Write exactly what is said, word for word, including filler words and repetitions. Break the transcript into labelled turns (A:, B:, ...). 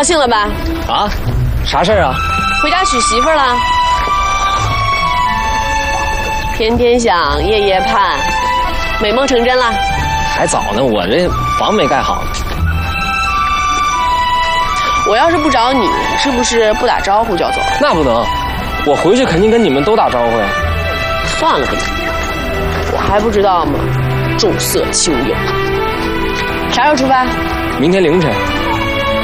A: 高兴了吧？
B: 啊？啥事儿啊？
A: 回家娶媳妇儿了。天天想，夜夜盼，美梦成真了。
B: 还早呢，我这房没盖好。
A: 我要是不找你，是不是不打招呼就要走？
B: 那不能，我回去肯定跟你们都打招呼呀。
A: 算了吧，我还不知道吗？重色轻友。啥时候出发？
B: 明天凌晨。